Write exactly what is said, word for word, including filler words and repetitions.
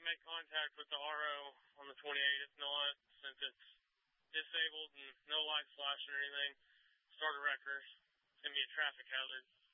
make contact with the R O on the twenty-eight. If not, since it's disabled and no lights flashing or anything, start a wrecker. It's going to be a traffic hazard.